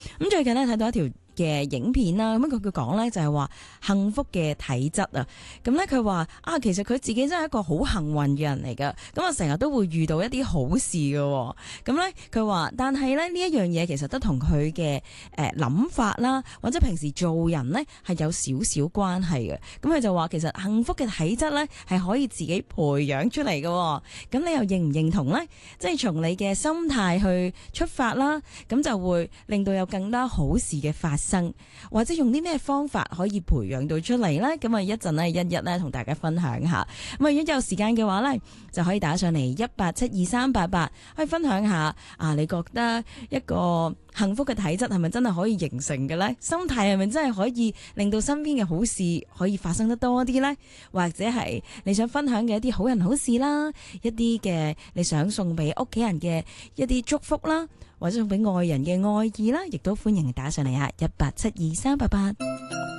咁最近咧睇到一條嘅影片啦，咁佢講咧就係話幸福嘅體質啊，咁咧佢話啊，其實佢自己真係一個好幸運嘅人嚟噶，咁啊成日都會遇到一啲好事噶，咁咧佢話，但係咧呢一樣嘢其實都同佢嘅諗法啦，或者平時做人呢係有少少關係嘅，咁佢就話其實幸福嘅體質咧係可以自己培養出嚟嘅，咁你又認唔認同呢？即係從你嘅心態去出發啦，咁就會令到有更多好事嘅發生，或者用啲咩方法可以培養到出嚟呢？咁啊一陣呢，一一咧同大家分享下。咁啊如果有時間嘅話呢，就可以打上嚟1872388，去分享下啊，你覺得一個幸福嘅體質係咪真係可以形成嘅呢？心態係咪真係可以令到身邊嘅好事可以發生得多啲呢？或者係你想分享嘅一啲好人好事啦，一啲嘅你想送俾屋企人嘅一啲祝福啦，或者送俾愛人嘅愛意啦，亦都歡迎你打上嚟啊，1872388。